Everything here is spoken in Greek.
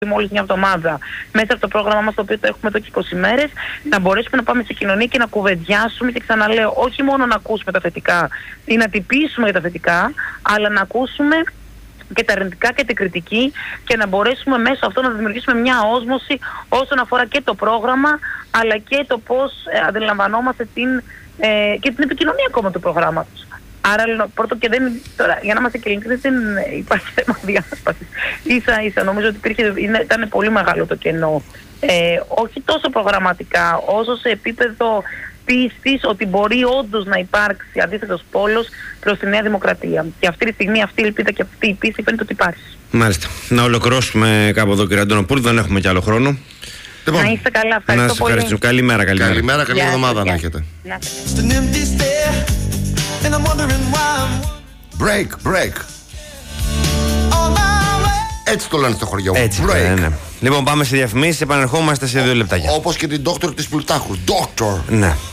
μόλις μια εβδομάδα μέσα από το πρόγραμμα μας, το οποίο το έχουμε εδώ και 20 μέρες, να μπορέσουμε να πάμε σε κοινωνία και να κουβεντιάσουμε, και ξαναλέω, όχι μόνο να ακούσουμε τα θετικά ή να τυπήσουμε για τα θετικά, αλλά να ακούσουμε και τα αρνητικά και την κριτική, και να μπορέσουμε μέσω αυτό να δημιουργήσουμε μια όσμωση όσον αφορά και το πρόγραμμα, αλλά και το πώς αντιλαμβανόμαστε και την επικοινωνία ακόμα του προγράμματος. Άρα, πρώτο και δεν, τώρα, για να είμαστε και ειλικρινείς, δεν υπάρχει θέμα διάσπασης. Ίσα-ίσα νομίζω ότι ήταν πολύ μεγάλο το κενό. Όχι τόσο προγραμματικά, όσο σε επίπεδο πίστης ότι μπορεί όντως να υπάρξει αντίθετος πόλος προς τη Νέα Δημοκρατία. Και αυτή τη στιγμή αυτή η ελπίδα και αυτή η πίστη φαίνεται ότι υπάρχει. Μάλιστα. Να ολοκληρώσουμε κάπου εδώ, κύριε Αντωνοπούλου, δεν έχουμε κι άλλο χρόνο. Λοιπόν, να είστε καλά, ευχαριστώ πολύ. Καλημέρα, καλημέρα, καλή εβδομάδα να έχετε. Break. Έτσι το λένε στο χωριό. Έτσι, break. Ναι. Λοιπόν, πάμε σε διαφημίσεις, επανερχόμαστε σε 2 λεπτάκια. Όπως και την Dr. της Πλουτάχου. Doctor. Ναι.